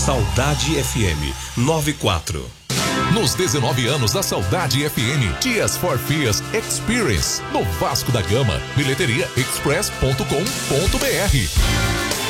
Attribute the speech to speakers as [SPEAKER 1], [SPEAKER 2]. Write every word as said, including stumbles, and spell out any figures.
[SPEAKER 1] Saudade F M noventa e quatro.
[SPEAKER 2] Nos dezenove anos da Saudade F M, Tears for Fears Experience, no Vasco da Gama, bilheteria express ponto com ponto br.